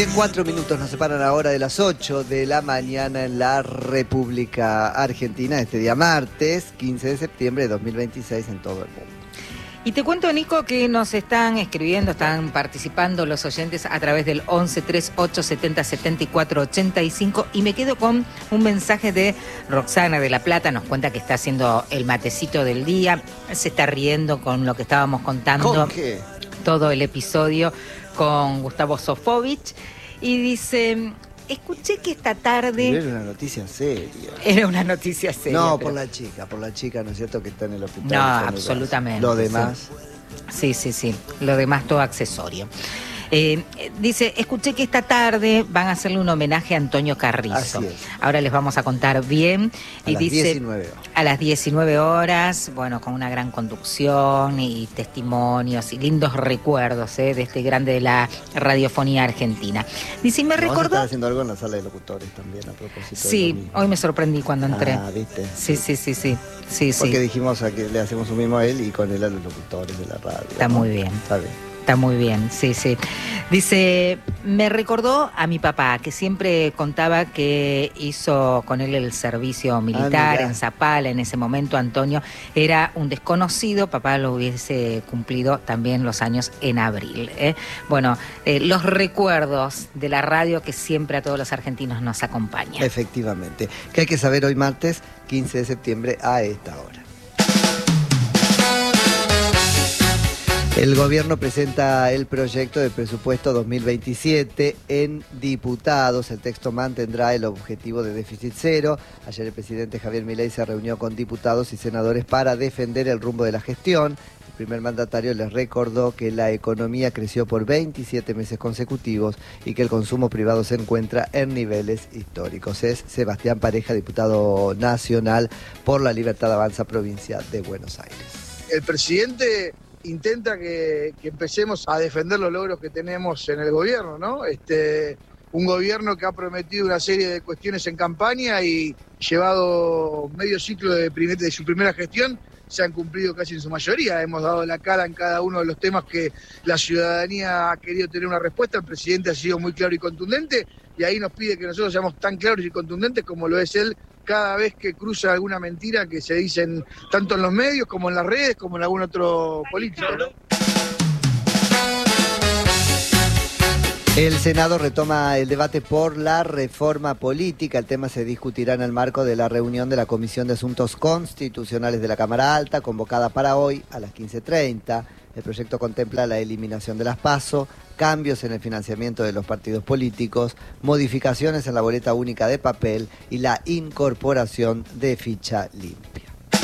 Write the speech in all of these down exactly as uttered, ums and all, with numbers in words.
Bien, cuatro minutos nos separan ahora de las ocho de la mañana en la República Argentina, este día martes, quince de septiembre de dos mil veintiséis en todo el mundo. Y te cuento, Nico, que nos están escribiendo, están participando los oyentes a través del once treinta y ocho setenta setenta y cuatro ochenta y cinco, y me quedo con un mensaje de Roxana de La Plata. Nos cuenta que está haciendo el matecito del día, se está riendo con lo que estábamos contando. ¿Con qué? Todo el episodio con Gustavo Sofovich, y dice: escuché que esta tarde... Era una noticia seria. Era una noticia seria. No, pero... por la chica, por la chica, ¿no es cierto? Que está en el hospital. No, absolutamente. Lo demás... Sí, sí, sí. Lo demás todo accesorio. Eh, dice, escuché que esta tarde van a hacerle un homenaje a Antonio Carrizo. Así es. Ahora les vamos a contar bien. A y las dice, diecinueve horas. A las diecinueve horas, bueno, con una gran conducción y testimonios y lindos recuerdos eh, de este grande de la radiofonía argentina. Dice, y me recordó... Vamos a estar haciendo algo en la sala de locutores también, a propósito. Sí, hoy me sorprendí cuando entré. Ah, ¿viste? Sí, sí, sí, sí. sí Porque sí. dijimos a que le hacemos un mimo a él y con él a los locutores de la radio. Está ¿no? muy bien. Está bien. Está muy bien, sí, sí. Dice, me recordó a mi papá, que siempre contaba que hizo con él el servicio militar ah, en Zapala. En ese momento Antonio era un desconocido, papá lo hubiese cumplido también los años en abril. ¿eh? Bueno, eh, los recuerdos de la radio que siempre a todos los argentinos nos acompañan. Efectivamente. ¿Qué hay que saber hoy martes, quince de septiembre, a esta hora? El gobierno presenta el proyecto de presupuesto dos mil veintisiete en diputados. El texto mantendrá el objetivo de déficit cero. Ayer el presidente Javier Milei se reunió con diputados y senadores para defender el rumbo de la gestión. El primer mandatario les recordó que la economía creció por veintisiete meses consecutivos y que el consumo privado se encuentra en niveles históricos. Es Sebastián Pareja, diputado nacional por la Libertad Avanza, provincia de Buenos Aires. El presidente intenta que, que empecemos a defender los logros que tenemos en el gobierno, ¿no? Este, un gobierno que ha prometido una serie de cuestiones en campaña y llevado medio ciclo de, primer, de su primera gestión, se han cumplido casi en su mayoría. Hemos dado la cara en cada uno de los temas que la ciudadanía ha querido tener una respuesta. El presidente ha sido muy claro y contundente, y ahí nos pide que nosotros seamos tan claros y contundentes como lo es él cada vez que cruza alguna mentira que se dicen tanto en los medios como en las redes como en algún otro político, ¿no? El Senado retoma el debate por la reforma política. El tema se discutirá en el marco de la reunión de la Comisión de Asuntos Constitucionales de la Cámara Alta, convocada para hoy a las quince treinta. El proyecto contempla la eliminación de las PASO, cambios en el financiamiento de los partidos políticos, modificaciones en la boleta única de papel y la incorporación de ficha limpia.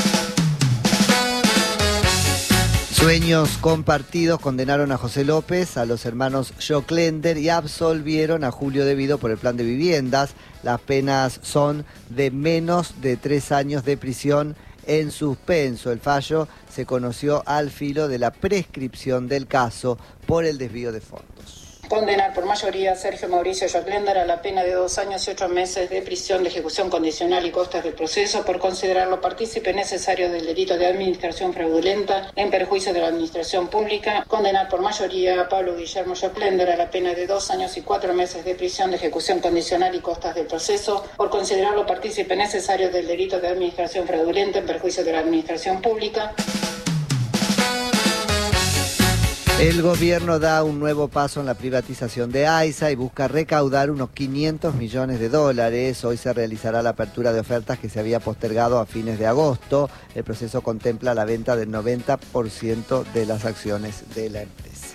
Sueños compartidos condenaron a José López, a los hermanos Joclender y absolvieron a Julio Devido por el plan de viviendas. Las penas son de menos de tres años de prisión en suspenso. El fallo se conoció al filo de la prescripción del caso por el desvío de fondos. Condenar por mayoría a Sergio Mauricio Joclender a la pena de dos años y ocho meses de prisión de ejecución condicional y costas del proceso por considerarlo partícipe necesario del delito de administración fraudulenta en perjuicio de la administración pública. Condenar por mayoría a Pablo Guillermo Joclender a la pena de dos años y cuatro meses de prisión de ejecución condicional y costas del proceso por considerarlo partícipe necesario del delito de administración fraudulenta en perjuicio de la administración pública. El gobierno da un nuevo paso en la privatización de AISA y busca recaudar unos quinientos millones de dólares. Hoy se realizará la apertura de ofertas que se había postergado a fines de agosto. El proceso contempla la venta del noventa por ciento de las acciones de la empresa.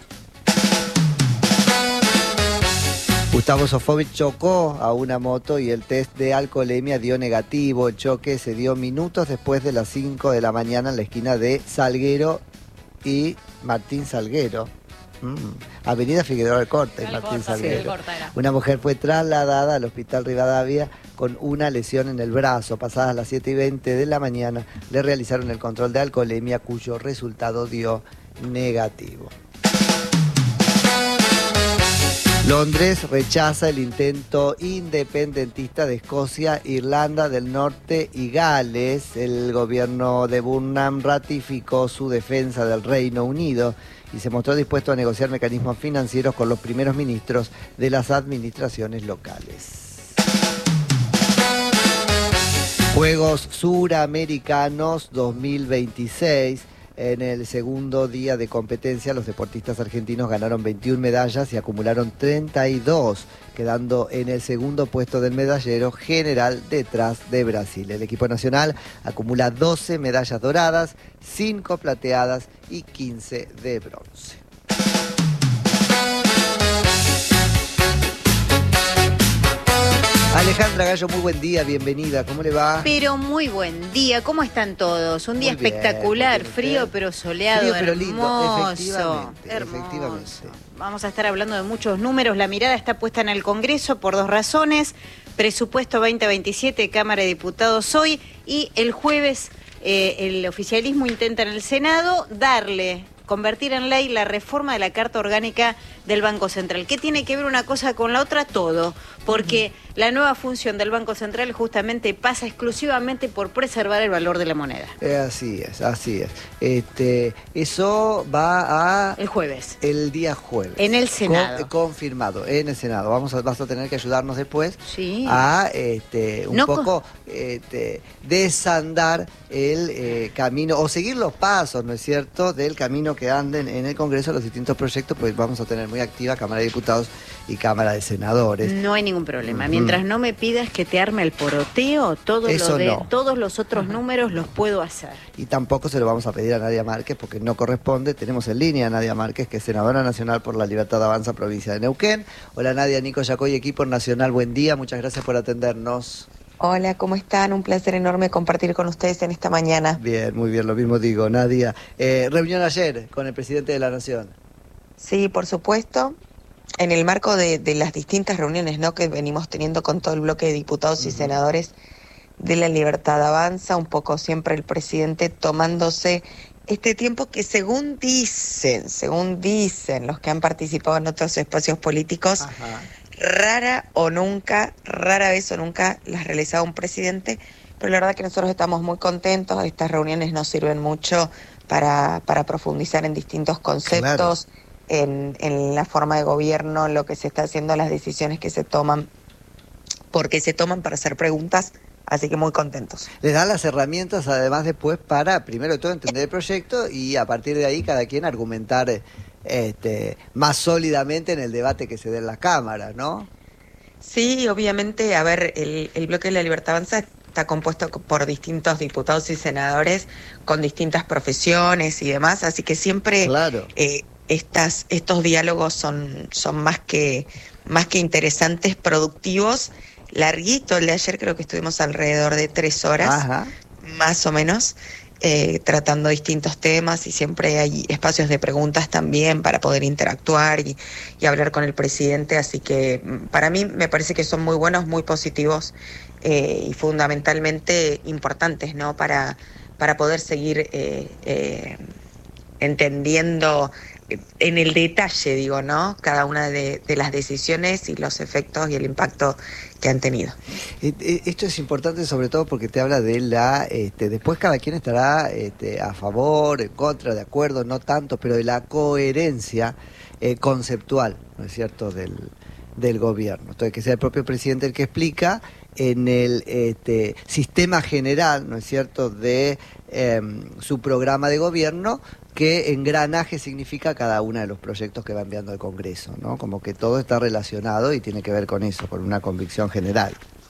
Gustavo Sofovich chocó a una moto y el test de alcoholemia dio negativo. El choque se dio minutos después de las cinco de la mañana en la esquina de Salguero y Martín Salguero. Mm. Avenida Figueroa Alcorta y Martín Alcorta, Salguero. sí, Una mujer fue trasladada al Hospital Rivadavia con una lesión en el brazo. Pasadas las siete y veinte de la mañana le realizaron el control de alcoholemia, cuyo resultado dio negativo. Londres rechaza el intento independentista de Escocia, Irlanda del Norte y Gales. El gobierno de Burnham ratificó su defensa del Reino Unido y se mostró dispuesto a negociar mecanismos financieros con los primeros ministros de las administraciones locales. Juegos Suramericanos dos mil veintiséis. En el segundo día de competencia, los deportistas argentinos ganaron veintiuna medallas y acumularon treinta y dos, quedando en el segundo puesto del medallero general detrás de Brasil. El equipo nacional acumula doce medallas doradas, cinco plateadas y quince de bronce. Alejandra Gallo, muy buen día, bienvenida, ¿cómo le va? Pero muy buen día, ¿cómo están todos? Un día Muy bien, espectacular, muy bien, frío usted. pero soleado, Frío pero hermoso, lindo, efectivamente, hermoso. efectivamente. Vamos a estar hablando de muchos números, la mirada está puesta en el Congreso por dos razones, presupuesto veinte veintisiete, Cámara de Diputados hoy, y el jueves eh, el oficialismo intenta en el Senado darle... convertir en ley la reforma de la Carta Orgánica del Banco Central. ¿Qué tiene que ver una cosa con la otra? Todo, porque uh-huh. la nueva función del Banco Central justamente pasa exclusivamente por preservar el valor de la moneda. Eh, así es, así es. Este, eso va a... El jueves. El día jueves. En el Senado. Con, confirmado, en el Senado. Vamos a, vas a tener que ayudarnos después sí. a este, un no poco este, desandar el eh, camino, o seguir los pasos, ¿no es cierto?, del camino que anden en el Congreso los distintos proyectos, pues vamos a tener muy activa Cámara de Diputados y Cámara de Senadores. No hay ningún problema. Mm. Mientras no me pidas que te arme el poroteo, todo Eso lo de, no. todos los otros números los puedo hacer. Y tampoco se lo vamos a pedir a Nadia Márquez porque no corresponde. Tenemos en línea a Nadia Márquez, que es senadora nacional por la Libertad Avanza, provincia de Neuquén. Hola Nadia, Nico Yacoy, equipo nacional, buen día, muchas gracias por atendernos. Hola, ¿cómo están? Un placer enorme compartir con ustedes en esta mañana. Bien, muy bien, lo mismo digo, Nadia. Eh, reunión ayer con el presidente de la Nación. Sí, por supuesto. En el marco de, de las distintas reuniones, ¿no?, que venimos teniendo con todo el bloque de diputados uh-huh. y senadores de la Libertad Avanza, un poco siempre el presidente tomándose este tiempo que según dicen, según dicen los que han participado en otros espacios políticos, Ajá. rara o nunca, rara vez o nunca las realizaba un presidente, pero la verdad que nosotros estamos muy contentos. Estas reuniones nos sirven mucho para, para profundizar en distintos conceptos, claro. en, en la forma de gobierno, lo que se está haciendo, las decisiones que se toman, porque se toman para hacer preguntas, así que muy contentos. Les dan las herramientas además después para, primero de todo, entender el proyecto y a partir de ahí cada quien argumentar Este, más sólidamente en el debate que se dé en la Cámara, ¿no? Sí, obviamente, a ver, el, el bloque de la Libertad Avanza está compuesto por distintos diputados y senadores con distintas profesiones y demás, así que siempre claro. eh, estas, estos diálogos son, son más que, más que interesantes, productivos. Larguito el de ayer, creo que estuvimos alrededor de tres horas, Ajá. más o menos. Eh, tratando distintos temas y siempre hay espacios de preguntas también para poder interactuar y, y hablar con el presidente, así que para mí me parece que son muy buenos, muy positivos eh, y fundamentalmente importantes, ¿no?, para, para poder seguir eh, eh, entendiendo en el detalle, digo, ¿no?, cada una de, de las decisiones y los efectos y el impacto que han tenido. Esto es importante sobre todo porque te habla de la, este, después cada quien estará este, a favor, en contra, de acuerdo, no tanto, pero de la coherencia eh, conceptual, ¿no es cierto?, del, del gobierno. Entonces, que sea el propio presidente el que explica en el este, sistema general, ¿no es cierto?, de eh, su programa de gobierno, qué engranaje significa cada uno de los proyectos que va enviando al Congreso, ¿no? Como que todo está relacionado y tiene que ver con eso, con una convicción general.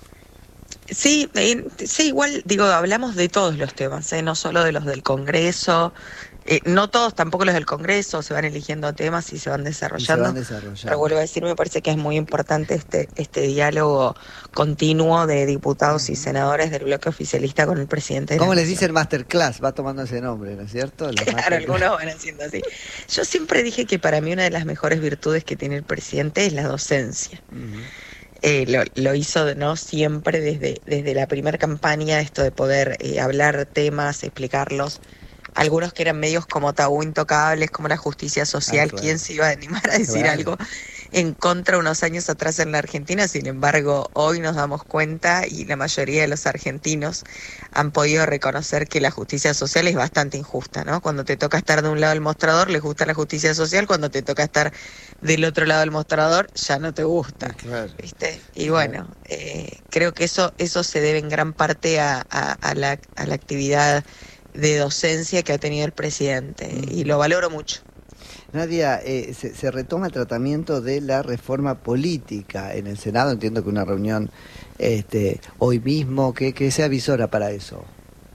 Sí, eh, sí, igual, digo, hablamos de todos los temas, ¿eh? No solo de los del Congreso, eh, no todos, tampoco los del Congreso, se van eligiendo temas y se van desarrollando. Y se van desarrollando. Pero vuelvo a decir, me parece que es muy importante este, este diálogo continuo de diputados y senadores del bloque oficialista con el presidente de ¿Cómo la les Nación. dicen masterclass? Va tomando ese nombre, ¿no es cierto? La claro, algunos van haciendo así. Yo siempre dije que para mí una de las mejores virtudes que tiene el presidente es la docencia. Uh-huh. Eh, lo, lo hizo, ¿no?, siempre desde, desde la primera campaña, esto de poder eh, hablar temas, explicarlos. Algunos que eran medios como tabú intocables, como la justicia social, ah, claro. ¿Quién se iba a animar a decir claro. algo en contra unos años atrás en la Argentina. Sin embargo, hoy nos damos cuenta, y la mayoría de los argentinos han podido reconocer que la justicia social es bastante injusta, ¿no? Cuando te toca estar de un lado del mostrador, les gusta la justicia social; cuando te toca estar del otro lado del mostrador, ya no te gusta. Claro. ¿Viste? Y bueno, eh, creo que eso, eso se debe en gran parte a, a, a, la, a la actividad de docencia que ha tenido el presidente, y lo valoro mucho. Nadia, eh, se, se retoma el tratamiento de la reforma política en el Senado. Entiendo que una reunión este, hoy mismo, ¿qué, qué se avisora para eso?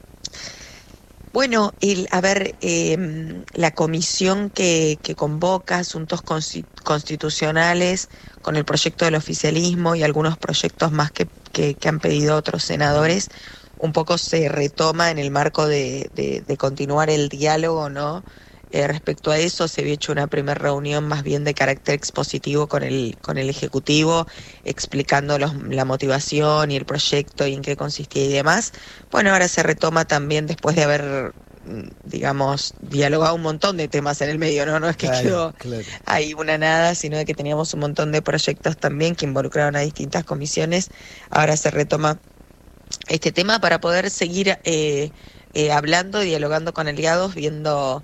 Bueno, el, a ver, eh, la comisión que, que convoca asuntos constitucionales con el proyecto del oficialismo y algunos proyectos más que, que, que han pedido otros senadores, un poco se retoma en el marco de, de, de continuar el diálogo, ¿no? Eh, respecto a eso, se había hecho una primera reunión más bien de carácter expositivo con el con el Ejecutivo, explicando los, la motivación y el proyecto y en qué consistía y demás. Bueno, ahora se retoma también después de haber, digamos, dialogado un montón de temas en el medio, ¿no? No es que claro, quedó claro. ahí una nada, sino de que teníamos un montón de proyectos también que involucraron a distintas comisiones. Ahora se retoma este tema para poder seguir eh, eh, hablando, dialogando con aliados, viendo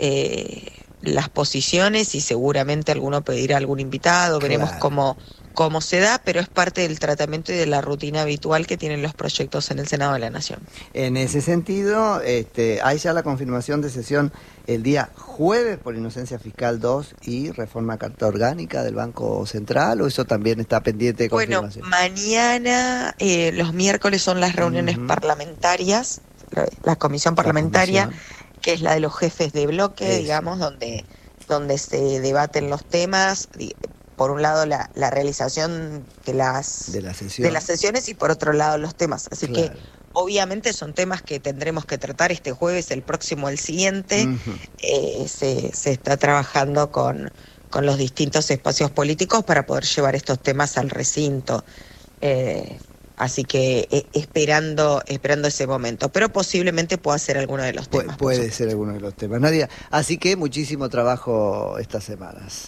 eh, las posiciones, y seguramente alguno pedirá algún invitado, veremos Claro. cómo, cómo se da, pero es parte del tratamiento y de la rutina habitual que tienen los proyectos en el Senado de la Nación. En ese sentido, este, hay ya la confirmación de sesión el día jueves por inocencia fiscal dos y reforma carta orgánica del Banco Central, ¿o eso también está pendiente de confirmación? Bueno, mañana, eh, los miércoles son las reuniones uh-huh. parlamentarias, la, la comisión parlamentaria, comisión. que es la de los jefes de bloque, eso. digamos, donde, donde se debaten los temas. Por un lado la, la realización de las, de, la sesión. de las sesiones, y por otro lado los temas. Así claro. que obviamente son temas que tendremos que tratar este jueves, el próximo, el siguiente. Uh-huh. eh, se, se está trabajando con, con los distintos espacios políticos para poder llevar estos temas al recinto. Eh, así que eh, esperando, esperando ese momento. Pero posiblemente pueda ser alguno de los Pu- temas. Puede ser alguno de los temas, Nadia. Así que muchísimo trabajo estas semanas.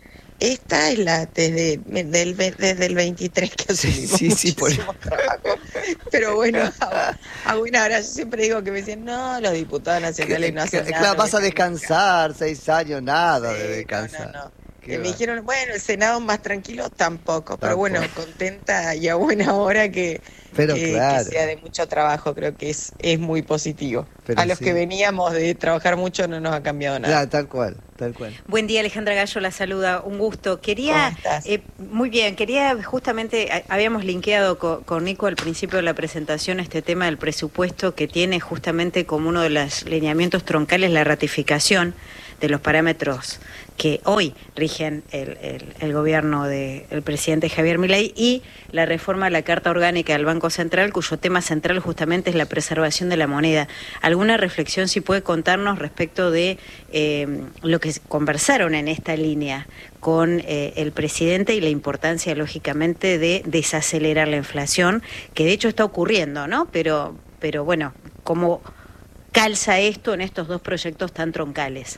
Esta es la desde, del, desde el veintitrés que asumimos. Sí, sí, sí, por... trabajo. Pero bueno, a, a buena hora, yo siempre digo que me dicen, no, los diputados nacionales no hacen claro, nada. Claro, vas a descansar, seis años, nada sí, de descansar. No, no, no. Me dijeron, bueno, el Senado más tranquilo, tampoco, tampoco. Pero bueno, contenta y a buena hora que, pero que, claro. que sea de mucho trabajo, creo que es, es muy positivo. Pero a los sí. que veníamos de trabajar mucho no nos ha cambiado nada. Claro, tal cual, tal cual. Buen día, Alejandra Gallo la saluda, un gusto. Quería, eh, muy bien, quería justamente, a, habíamos linkeado con, con Nico al principio de la presentación este tema del presupuesto, que tiene justamente como uno de los lineamientos troncales la ratificación de los parámetros que hoy rigen el, el, el gobierno del presidente Javier Milei, y la reforma de la Carta Orgánica del Banco Central, cuyo tema central justamente es la preservación de la moneda. ¿Alguna reflexión si puede contarnos respecto de eh, lo que conversaron en esta línea con eh, el presidente y la importancia, lógicamente, de desacelerar la inflación, que de hecho está ocurriendo, ¿no? Pero, pero bueno, ¿cómo calza esto en estos dos proyectos tan troncales?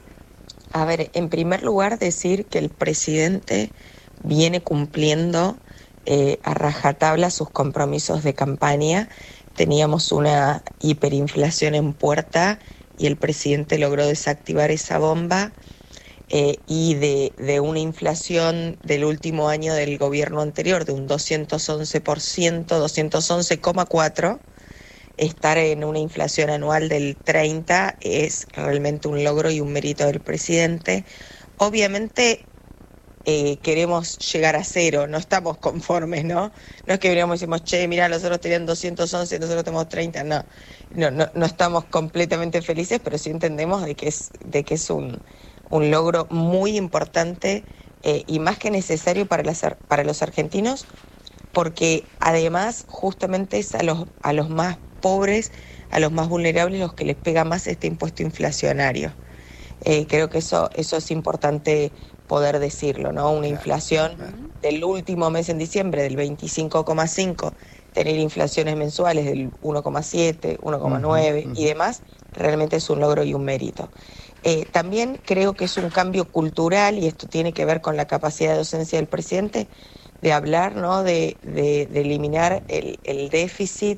A ver, en primer lugar decir que el presidente viene cumpliendo eh, a rajatabla sus compromisos de campaña. Teníamos una hiperinflación en puerta y el presidente logró desactivar esa bomba, eh, y de, de una inflación del último año del gobierno anterior de un doscientos once por ciento, doscientos once coma cuatro por ciento, estar en una inflación anual del treinta es realmente un logro y un mérito del presidente. Obviamente eh, queremos llegar a cero, no estamos conformes, ¿no? No es que veníamos y decimos, che, mira, los otros tenían doscientos once, nosotros tenemos treinta, no. No, no, no estamos completamente felices, pero sí entendemos de que es, de que es un, un logro muy importante eh, y más que necesario para, las, para los argentinos, porque además justamente es a los, a los más pobres, a los más vulnerables, los que les pega más este impuesto inflacionario. Eh, creo que eso, eso es importante poder decirlo, ¿no? Una claro, inflación claro. del último mes en diciembre del veinticinco coma cinco, tener inflaciones mensuales del uno coma siete, uno coma nueve uh-huh, uh-huh. y demás, realmente es un logro y un mérito. Eh, también creo que es un cambio cultural, y esto tiene que ver con la capacidad de docencia del presidente, de hablar, ¿no? de, de, de eliminar el, el déficit.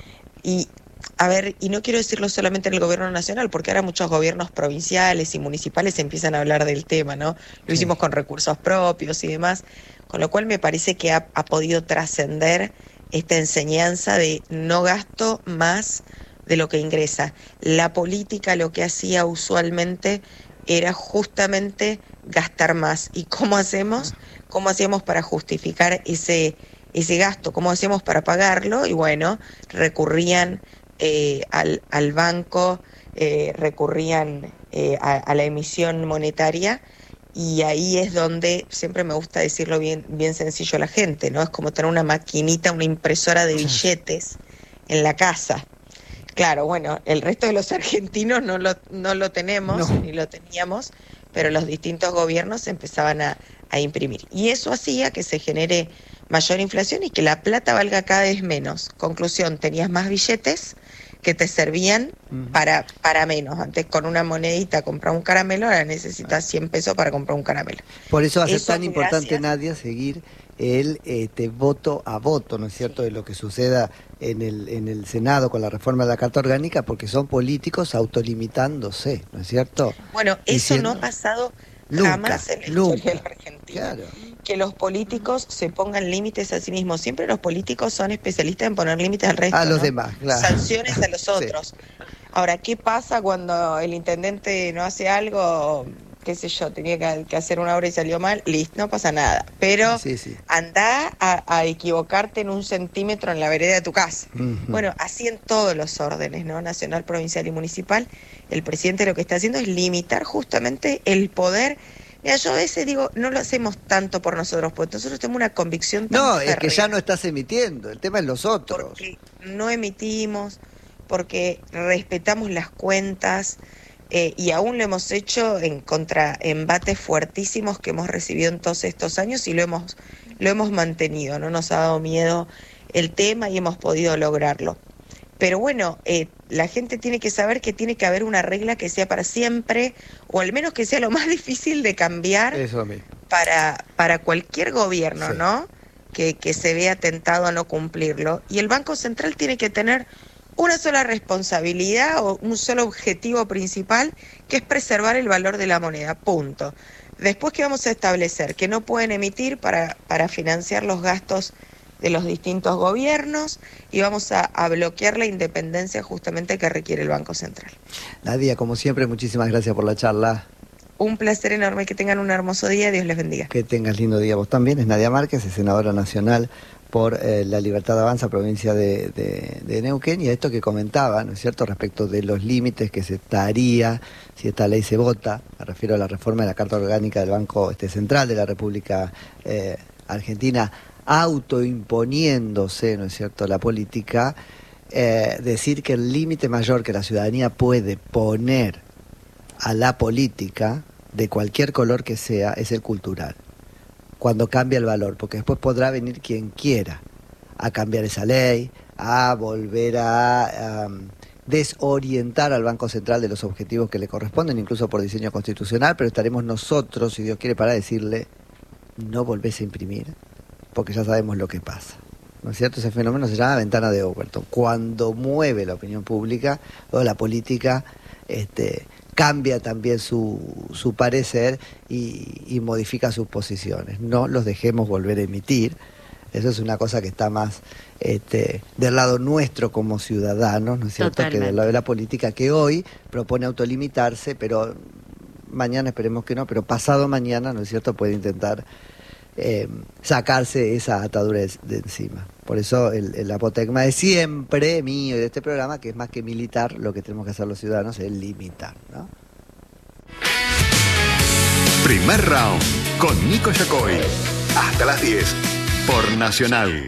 Y, a ver, y no quiero decirlo solamente en el gobierno nacional, porque ahora muchos gobiernos provinciales y municipales empiezan a hablar del tema, ¿no? Lo sí. hicimos con recursos propios y demás, con lo cual me parece que ha, ha podido trascender esta enseñanza de no gasto más de lo que ingresa. La política lo que hacía usualmente era justamente gastar más. ¿Y cómo hacemos? ¿Cómo hacíamos para justificar ese, ese gasto? ¿Cómo hacíamos para pagarlo? Y bueno, recurrían eh, al, al banco, eh, recurrían eh, a, a la emisión monetaria, y ahí es donde, siempre me gusta decirlo bien, bien sencillo a la gente, ¿no? Es como tener una maquinita, una impresora de billetes en la casa. Claro, bueno, el resto de los argentinos no lo, no lo tenemos, no. ni lo teníamos, pero los distintos gobiernos empezaban a, a imprimir. Y eso hacía que se genere mayor inflación y que la plata valga cada vez menos. Conclusión, tenías más billetes que te servían uh-huh. para, para menos. Antes con una monedita comprar un caramelo, ahora necesitas cien pesos para comprar un caramelo. Por eso va a ser eso tan importante, gracias. Nadia, seguir el este, voto a voto, ¿no es cierto?, sí. de lo que suceda en el, en el Senado con la reforma de la Carta Orgánica, porque son políticos autolimitándose, ¿no es cierto? Bueno, eso Diciendo, no ha pasado nunca, jamás en la nunca. historia de la Argentina. Claro. Que los políticos se pongan límites a sí mismos. Siempre los políticos son especialistas en poner límites al resto. A los ¿no? demás, claro. Sanciones a los otros. Sí. Ahora, ¿qué pasa cuando el intendente no hace algo? Qué sé yo, tenía que, que hacer una obra y salió mal, listo, no pasa nada. Pero sí, sí. andá a, a equivocarte en un centímetro en la vereda de tu casa. Uh-huh. Bueno, así en todos los órdenes, ¿no? Nacional, provincial y municipal, el presidente lo que está haciendo es limitar justamente el poder. Mira, yo a veces digo, no lo hacemos tanto por nosotros, porque nosotros tenemos una convicción tan No, férrea. Es que ya no estás emitiendo, el tema es los otros. Porque no emitimos, porque respetamos las cuentas, eh, y aún lo hemos hecho en contra embates fuertísimos que hemos recibido en todos estos años, y lo hemos, lo hemos mantenido, no nos ha dado miedo el tema y hemos podido lograrlo. Pero bueno, eh, la gente tiene que saber que tiene que haber una regla que sea para siempre, o al menos que sea lo más difícil de cambiar. Eso mismo. para, para cualquier gobierno, sí. ¿no? Que, que se vea tentado a no cumplirlo. Y el Banco Central tiene que tener una sola responsabilidad o un solo objetivo principal, que es preservar el valor de la moneda, punto. Después, ¿qué vamos a establecer? Que no pueden emitir para, para financiar los gastos de los distintos gobiernos, y vamos a, a bloquear la independencia justamente que requiere el Banco Central. Nadia, como siempre, muchísimas gracias por la charla. Un placer enorme, que tengan un hermoso día, Dios les bendiga. Que tengas lindo día vos también. Es Nadia Márquez, es senadora nacional por eh, La Libertad Avanza, provincia de, de, de Neuquén, y a esto que comentaba, ¿no es cierto?, respecto de los límites que se estaría si esta ley se vota, me refiero a la reforma de la Carta Orgánica del Banco este, Central de la República eh, Argentina, autoimponiéndose, ¿no es cierto?, la política, eh, decir que el límite mayor que la ciudadanía puede poner a la política, de cualquier color que sea, es el cultural, cuando cambia el valor, porque después podrá venir quien quiera a cambiar esa ley, a volver a um, desorientar al Banco Central de los objetivos que le corresponden, incluso por diseño constitucional, pero estaremos nosotros, si Dios quiere, para decirle, no volvés a imprimir, porque ya sabemos lo que pasa, ¿no es cierto? Ese fenómeno se llama ventana de Overton. Cuando mueve la opinión pública o la política, este, cambia también su, su parecer y, y modifica sus posiciones. No los dejemos volver a emitir. Eso es una cosa que está más este, del lado nuestro como ciudadanos, ¿no es cierto?, Totalmente. Que del lado de la política, que hoy propone autolimitarse, pero mañana esperemos que no, pero pasado mañana, ¿no es cierto?, puede intentar Eh, sacarse esa atadura de, de encima. Por eso el, el apotegma de siempre mío y de este programa, que es más que militar, lo que tenemos que hacer los ciudadanos es limitar, ¿no? Primer round con Nico Yacoy. Hasta las diez por Nacional.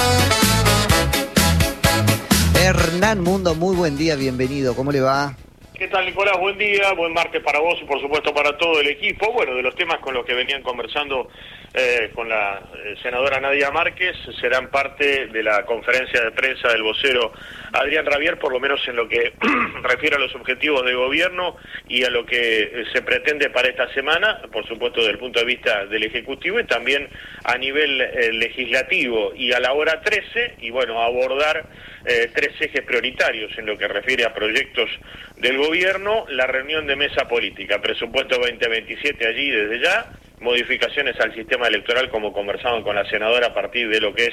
Hernán Mundo, muy buen día, bienvenido. ¿Cómo le va? ¿Qué tal, Nicolás? Buen día, buen martes para vos y por supuesto para todo el equipo. Bueno, de los temas con los que venían conversando eh, con la eh, senadora Nadia Márquez serán parte de la conferencia de prensa del vocero Adrián Rabier, por lo menos en lo que refiere a los objetivos de gobierno y a lo que eh, se pretende para esta semana, por supuesto desde el punto de vista del Ejecutivo y también a nivel eh, legislativo y a la hora trece, y bueno, abordar eh, tres ejes prioritarios en lo que refiere a proyectos del gobierno, la reunión de mesa política, presupuesto veinte veintisiete allí desde ya, modificaciones al sistema electoral como conversaban con la senadora a partir de lo que es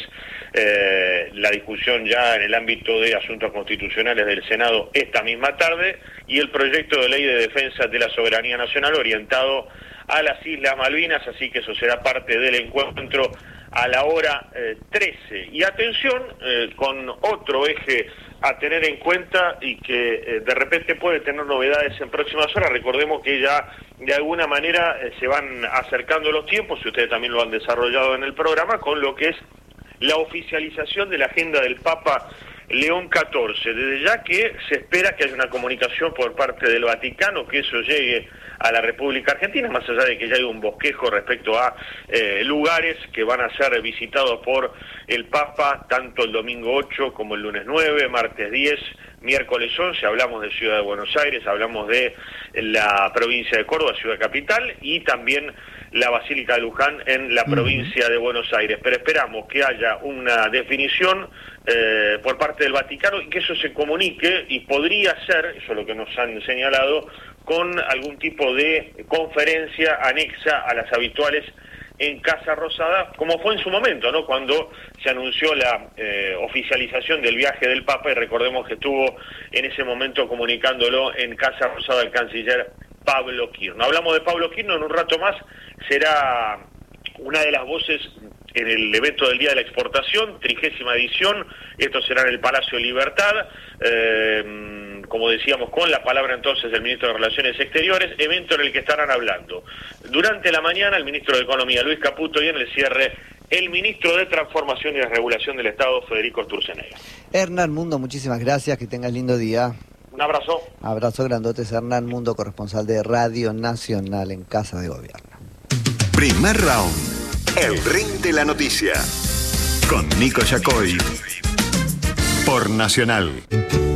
eh, la discusión ya en el ámbito de asuntos constitucionales del Senado esta misma tarde, y el proyecto de ley de defensa de la soberanía nacional orientado a las Islas Malvinas, así que eso será parte del encuentro a la hora eh, trece. Y atención eh, con otro eje a tener en cuenta y que eh, de repente puede tener novedades en próximas horas. Recordemos que ya de alguna manera eh, se van acercando los tiempos, y ustedes también lo han desarrollado en el programa, con lo que es la oficialización de la agenda del Papa León catorce. Desde ya que se espera que haya una comunicación por parte del Vaticano, que eso llegue a la República Argentina, más allá de que ya hay un bosquejo respecto a eh, lugares que van a ser visitados por el Papa, tanto el domingo ocho como el lunes nueve, martes diez, miércoles once, hablamos de Ciudad de Buenos Aires, hablamos de la provincia de Córdoba, ciudad capital, y también la Basílica de Luján en la provincia de Buenos Aires. Pero esperamos que haya una definición eh, por parte del Vaticano y que eso se comunique, y podría ser, eso es lo que nos han señalado, con algún tipo de conferencia anexa a las habituales en Casa Rosada, como fue en su momento, ¿no? Cuando se anunció la eh, oficialización del viaje del Papa, y recordemos que estuvo en ese momento comunicándolo en Casa Rosada el canciller Pablo Quirno. Hablamos de Pablo Quirno, en un rato más será una de las voces en el evento del Día de la Exportación, trigésima edición, esto será en el Palacio Libertad, eh, como decíamos, con la palabra entonces del ministro de Relaciones Exteriores, evento en el que estarán hablando durante la mañana el ministro de Economía, Luis Caputo, y en el cierre el ministro de Transformación y Desregulación del Estado, Federico Sturzenegger. Hernán Mundo, muchísimas gracias, que tengas lindo día. Un abrazo. Abrazo grandotes, Hernán Mundo, corresponsal de Radio Nacional en Casa de Gobierno. Primer round. El ring de la noticia. Con Nico Yacoy. Por Nacional.